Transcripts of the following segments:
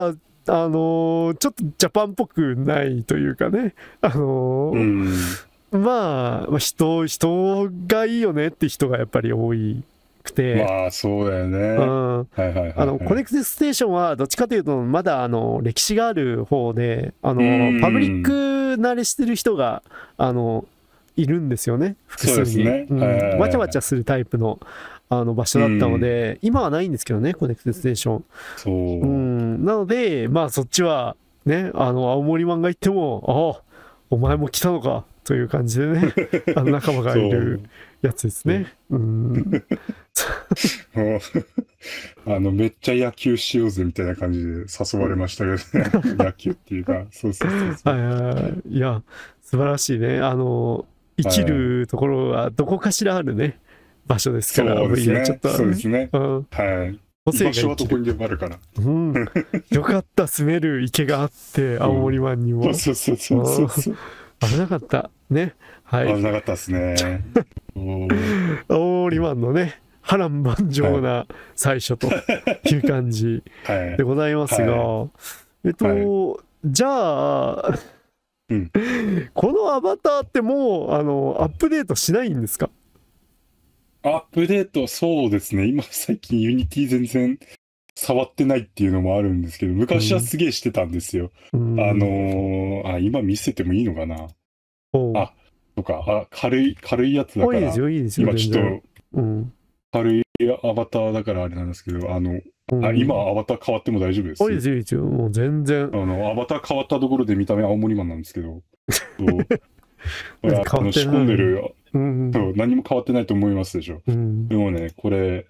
ちょっとジャパンっぽくないというかね、まあ人がいいよねって人がやっぱり多くて、 まあそうだよね。 コネクティステーションはどっちかというとまだ歴史がある方で、パブリック慣れしてる人がいるんですよね、複数に。わちゃわちゃするタイプの場所だったので、今はないんですけどね、コネクティステーション。 そう。 なので、まあそっちはね、青森マンが行っても、ああ、お前も来たのかという感じでね、仲間がいるやつですね。 めっちゃ野球しようぜみたいな感じで誘われましたけどね。野球っていうか、そう。 いや、素晴らしいね。生きるところはどこかしらあるね、場所ですから、 そうですね。 ちょっとそうですね。 はい。 場所はどこにでもあるから。 よかった、住める池があって、青森湾にも。 そう。 危なかった。ね。はい。 危なかったですね。 青森湾のね、波乱万丈な最初という感じでございますが、じゃあ、このアバターってもうアップデートしないんですか？ アップデート、そうですね。今最近ユニティ全然触ってないっていうのもあるんですけど、昔はすげえしてたんですよ。今見せてもいいのかな。とか、軽いやつだから、今ちょっと、軽いアバターだからあれなんですけど、今アバター変わっても大丈夫です。 いいですよ、もう全然。 アバター変わったところで見た目青森マンなんですけど、仕込んでる、何も変わってないと思いますでしょ。でもね、これ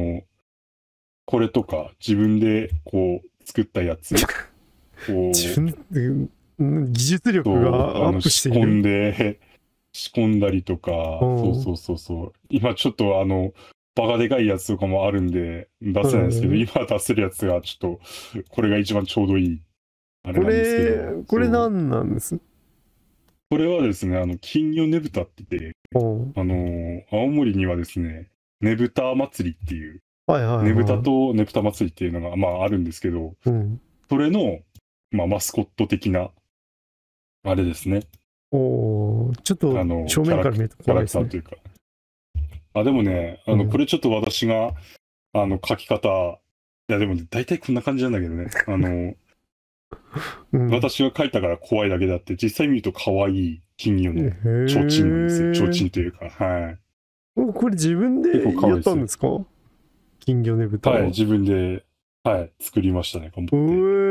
とか自分でこう作ったやつ自分技術力がアップしている。 仕込んだりとか、そう。今ちょっとバカでかいやつとかもあるんで出せないですけど、今出せるやつがちょっと、これが一番ちょうどいい。あれなんですけど。 これ何なんです？ これはですね、金魚ねぶたって言って、青森にはですね、ねぶた祭りっていう、ねぶたとねぶた祭りっていうのが、まああるんですけど、それの、まあマスコット的な、あれですね。 ちょっと正面から見ると怖いですね。 キャラクターというか。でもね、これちょっと私が、書き方、いやでもね、大体こんな感じなんだけどね。私が書いたから怖いだけであって、実際見ると可愛い金魚の提灯なんですよ。提灯というか、はい。 これ自分でやったんですか？金魚ねぶたは。 はい、自分で、作りましたね、頑張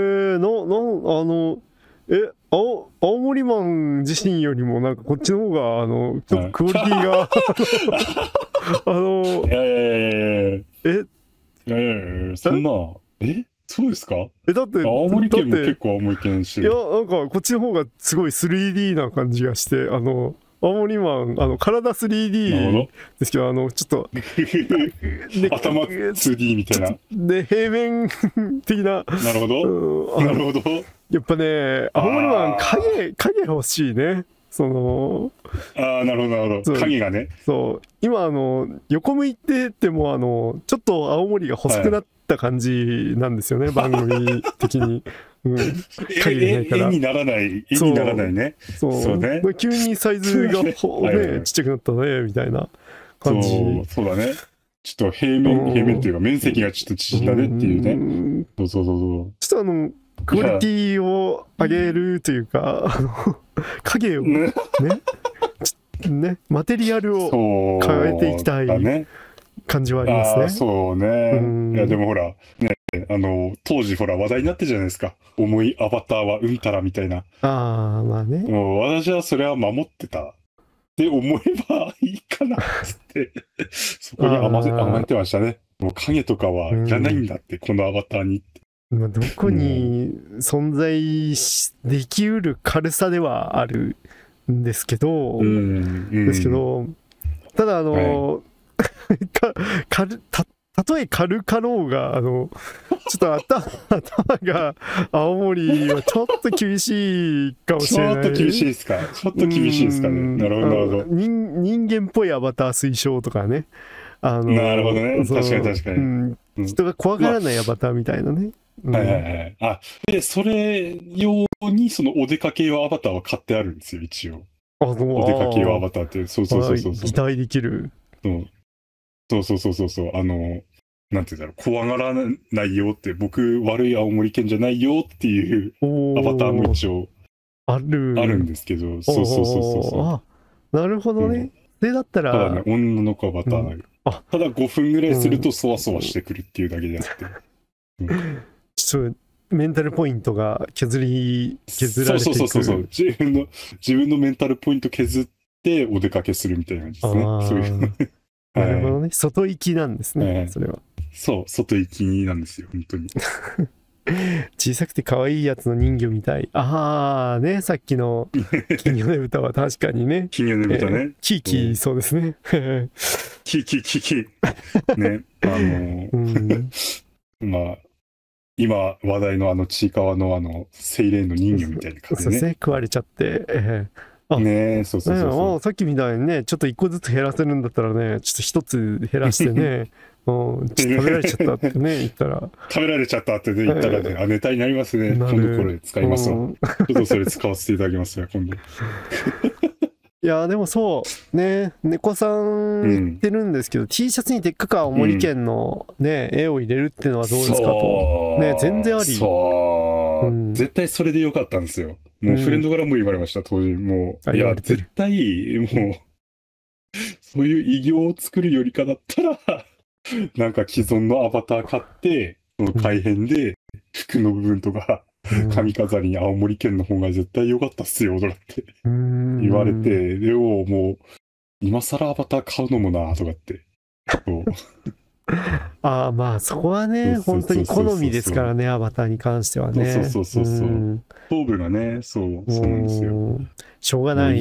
って。 青森マン自身よりもなんかこっちの方がちょっとクオリティがそんなそうですか？ だって青森県も結構青森県してる。 いやなんかこっちの方がすごい 3D な感じがして青森マン体 3D ですけどちょっと頭 2D みたいなで平面的な。 なるほどなるほど。 やっぱね青森マン影欲しいね。なるほど。影がね。 そう今横向いててもちょっと青森が細くなった感じなんですよね、番組的に。 絵にならないね。 そうね。急にサイズがねちっちゃくなったねみたいな感じ。 そうだね。ちょっと平面っていうか面積がちょっと縮んだねっていうね。そう。ちょっとクオリティを上げるというか影をねマテリアルを変えていきたい感じはありますね。 そうね。いやでもほらね、当時ほら話題になってるじゃないですか。重いアバターはうんたらみたいな。 まあね。 もう私はそれは守ってたって思えばいいかなっつってそこに甘えてましたね。もう影とかはいらないんだって、このアバターにって。 どこに存在できうる軽さではあるんですけど、ただたとえ軽かろうがちょっと頭が青森はちょっと厳しいかもしれない。 ちょっと厳しいですか？ちょっと厳しいですかね。なるほど。 人間っぽいアバター推奨とかね。 なるほどね。確かに。 人が怖がらないアバターみたいなね。 はいはいはい。あ、で、それ用にそのお出かけ用アバターは買ってあるんですよ、一応。 あ、そう、 お出かけ用アバターって、そうそうはい、 そうそうそう。 擬態できる。 そうそうそうそうそう、なんて言うんだろう、怖がらないよって、僕悪い青森県じゃないよっていうアバターもおー、 一応ああるんる。 ですけど、そうそうそうそうそう。 おー、あ、なるほどね。 うん、 それだったただね、 ら、 女の子アバうん、 ター、 あ、 ただ5分ぐらいするうん、 とそわそわしてくるっていうだけであって。うん、 ちょっと、メンタルポイントが削られそうそうていく。 そうそうそう、自分のメンタルポイント削ってお出かけするみたいな感じですね。そういう。 ああ、なるほはい。 どね。外行きなんですね、それは。 そう、外行きなんですよ、本当に。 小さくて可愛いやつの人魚みたい。ああ、ね、さっきの金魚ねぶたは確かにね。 金魚ねぶたね。 キーキーそうですね。 キ。ね。 うん、 まあ、今話題のちいかわのセイレーンの人魚みたいな感じでね。 そうですね、食われちゃって。あ、 ねえ、そうそうそうそう。 さっきみたいにね、ちょっと一個ずつ減らせるんだったらね、ちょっと一つ減らしてね、ちょっと食べられちゃったってね、言ったら。 食べられちゃったってね、言ったらね、ネタになりますね。今度これ使いますわ。ちょっとそれ使わせていただきますよ、今度。 いやでもそうね、猫さん言ってるんですけど、T シャツにでっかく青森県のね、絵を入れるっていうのはどうですかと。ね、全然あり。 そう、絶対それでよかったんですよ。もうフレンドからも言われました、当時。もう、いや、絶対、もう、そういう偉業を作るよりかだったら、なんか既存のアバター買って、その改変で、服の部分とか、髪飾りに青森県の方が絶対良かったっすよ、とかって言われて、でももう、今更アバター買うのもな、とかって。そうああ、まあそこはね、本当に好みですからね、アバターに関してはね。 そう。頭部がね、そうなんですよ。 しょうがない。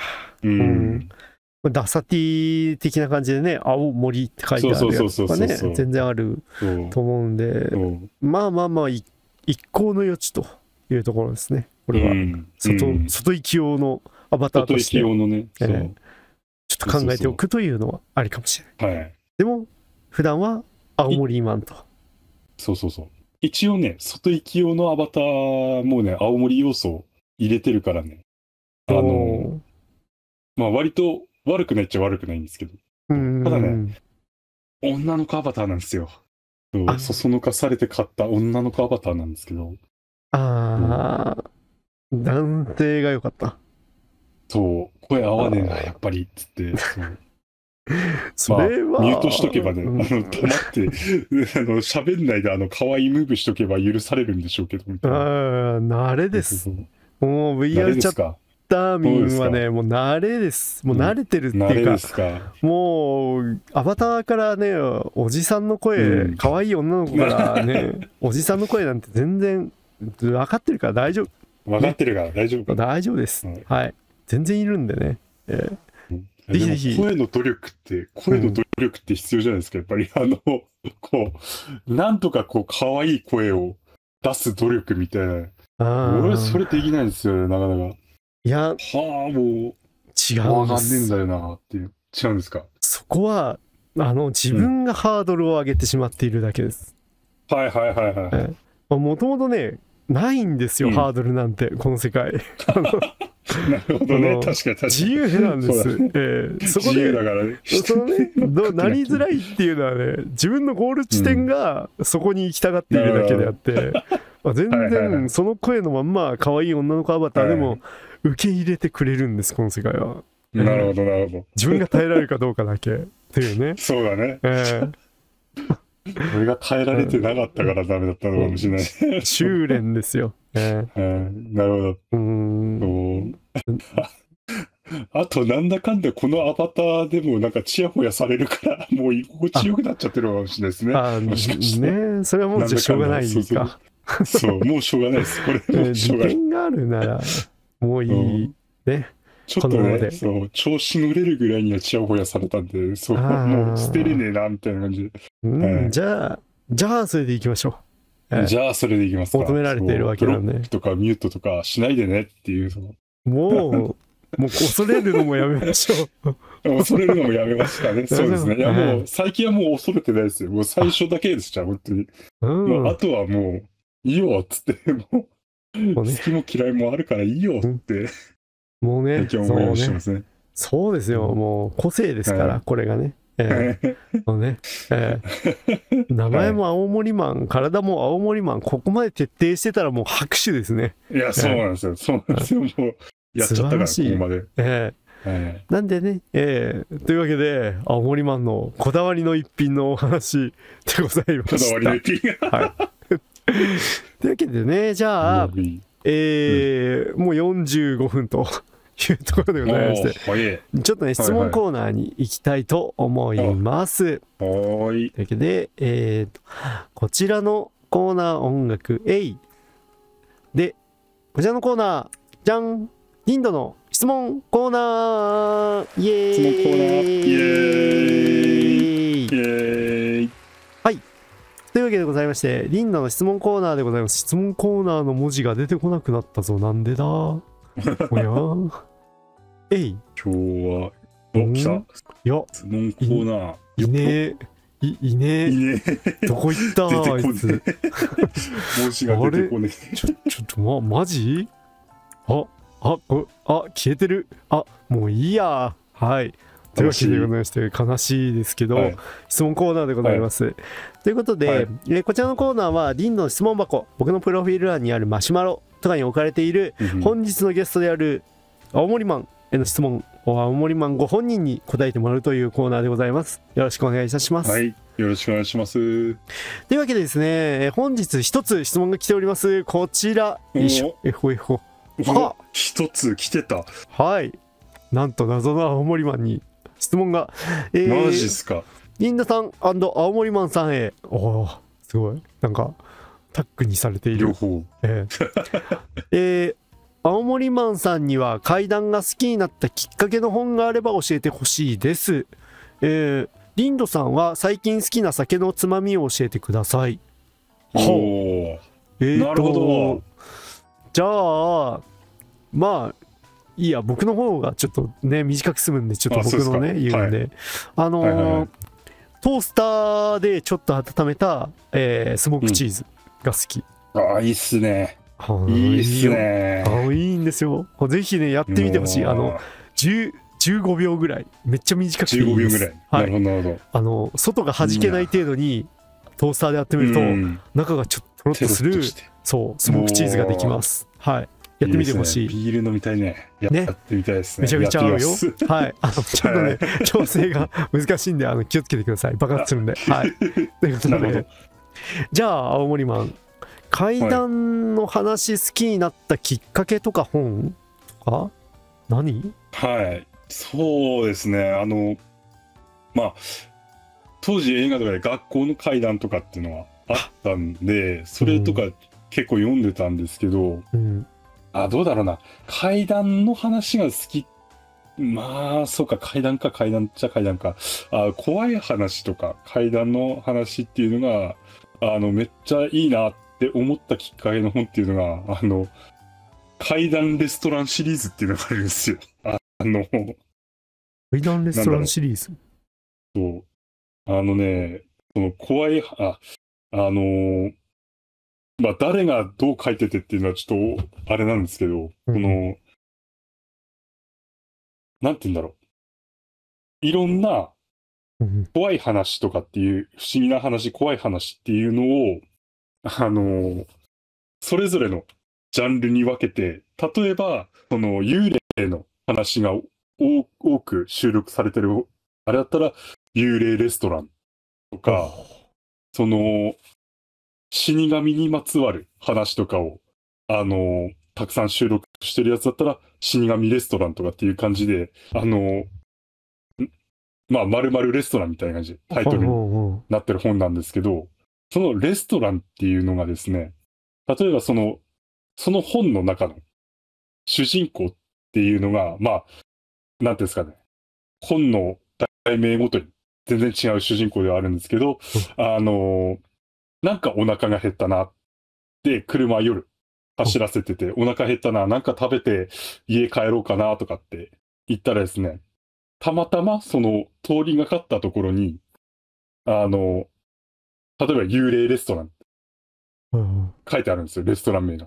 ダサティ的な感じでね、青森って書いてあるやつとかね、全然あると思うんで、まあ、一向の余地というところですね。これは、外行き用のアバターとして、 外行き用のね、 ちょっと考えておくというのはありかもしれない。 はい。 でも、普段は青森マンと。 そう。一応ね、外行き用のアバターもね、青森要素入れてるからね。まあ割と悪くないっちゃ悪くないんですけど。ただね、女の子アバターなんですよ。そそのかされて買った女の子アバターなんですけど。 男性が良かった。 そう、声合わねえな、やっぱり、つって。 それは、 ミュートしとけばね、止まって、喋んないで可愛いムーブしとけば許されるんでしょうけど。 慣れです。もう VR チャッター民はね、もう慣れです。もう慣れてるっていうか、もうアバターからね、おじさんの声、可愛い女の子からね、おじさんの声なんて全然分かってるから大丈夫。 分かってるから大丈夫。 大丈夫です。はい。全然いるんでね。 でも声の努力って必要じゃないですか。やっぱりなんとか可愛い声を出す努力みたいな。俺それできないんですよね、なかなか。 いや、 もう、違うんです。わかんねえんだよな、っていう。違うんですか。 そこは、自分がハードルを上げてしまっているだけです。 はい。 もともとね、ないんですよ、ハードルなんて、この世界。 なるほどね、確かに。 自由なんです。そこで、なりづらいっていうのはね、自分のゴール地点がそこに行きたがっているだけであって、全然その声のまんま可愛い女の子アバターでも受け入れてくれるんです、この世界は。 なるほど。 自分が耐えられるかどうかだけっていうね。 そうだね。俺が耐えられてなかったからダメだったのかもしれない。 修練ですよ。 なるほど。あと、なんだかんだこのアバターでもなんかチヤホヤされるから、もう居心地よくなっちゃってるかもしれないですね。もしかして。 ね、それはもうしょうがないか。 そう、もうしょうがないです。これ、 利点があるなら、もういい。ね。 ちょっとね、調子乗れるぐらいにはチヤホヤされたんで、もう捨てれねえな、みたいな感じで。 じゃあ、それでいきましょう。じゃあ、それでいきますか。 求められているわけなんで。 ブロックとかミュートとかしないでねっていう。 もう恐れるのもやめましょう。 恐れるのもやめましたね。そうですね。いや、もう、最近はもう恐れてないですよ。もう最初だけでした、本当に。もう、あとはもう、いいよ、つって、もう、好きも嫌いもあるからいいよ、って、 もうね、 最近思うようにしてますね。 そうですよ、もう、個性ですから、これがね。もうね、名前も青森マン、体も青森マン、ここまで徹底してたらもう拍手ですね。 いや、そうなんですよ。そうなんですよ。もう、やっちゃったから、ここまで。 なんでね、というわけで、青森マンのこだわりの一品のお話でございました。こだわりの一品はい。というわけでね、じゃあ、もう45分というところでございまして、ちょっとね、質問コーナーに行きたいと思います。というわけで、こちらのコーナー音楽、で、こちらのコーナー、じゃん、リンドの質問コーナー、イエーイ、質問コーナー、イエーイ、イエーイ。はい。というわけでございまして、リンドの質問コーナーでございます。質問コーナーの文字が出てこなくなったぞ。なんでだおや今日は、来た。 いや、 質問コーナー。 いねえ。いねえ。どこ行ったあいつ。 文字が出てこねえ。 ちょっとマジ消えてる。もういいや。はい。というわけでございまして、悲しいですけど、質問コーナーでございます。ということで、こちらのコーナーは、リンの質問箱、僕のプロフィール欄にあるマシュマロとかに置かれている、本日のゲストである青森マンへの質問を青森マンご本人に答えてもらうというコーナーでございます。よろしくお願いいたします。 はい。よろしくお願いします。 というわけでですね、本日一つ質問が来ております。こちら。よいしょ。 一つ来てた。 はい。なんと謎の青森マンに質問が。 マジっすか。 リンダさん&青森マンさんへ。すごい。なんか、タッグにされている。 両方。 青森マンさんには怪談が好きになったきっかけの本があれば教えてほしいです。リンドさんは最近好きな酒のつまみを教えてください。 なるほど。 じゃあ、まあ、いいや、僕の方がちょっとね、短く済むんで、ちょっと僕のね、言うんで。トースターでちょっと温めた、スモークチーズが好き。 いいっすね。いいっすね。 いいんですよ。ぜひね、やってみてほしい。15秒ぐらい。めっちゃ短くていいです。15秒ぐらい。 なるほど、なるほど。外が弾けない程度にトースターで温めると、中がちょっととろっとする、そう、スモークチーズができます。はい。やってみてほしい。 ビール飲みたいね。やってみたいですね。 めちゃめちゃ合うよ。はい。ちょっとね、調整が難しいんで、気をつけてください。爆発するんで。はい。ということで。じゃあ、青森マン。怪談の話好きになったきっかけとか本とか何？ はい。そうですね。当時映画とかで学校の怪談とかっていうのはあったんで、それとか結構読んでたんですけど、どうだろうな。怪談の話が好き。そうか、怪談っちゃ怪談か。怖い話とか、怪談の話っていうのが、めっちゃいいなって思ったきっかけの本っていうのが、怪談レストランシリーズっていうのがあるんですよ。 怪談レストランシリーズ？ そう。その怖い、誰がどう書いててっていうのはちょっと、あれなんですけど、なんて言うんだろう。いろんな怖い話とかっていう、不思議な話、怖い話っていうのを、それぞれのジャンルに分けて、例えば、その幽霊の話が多く収録されてる、あれだったら、幽霊レストランとか、その、死神にまつわる話とかを、たくさん収録してるやつだったら、死神レストランとかっていう感じで、〇〇レストランみたいな感じでタイトルになってる本なんですけど、そのレストランっていうのがですね、例えばその本の中の主人公っていうのが、なんていうんですかね、本の題名ごとに全然違う主人公ではあるんですけど、なんかお腹が減ったなって車夜走らせてて、お腹減ったな、なんか食べて家帰ろうかなとかって言ったらですね、 たまたまその通りがかったところに、例えば幽霊レストラン、書いてあるんですよ、レストラン名が。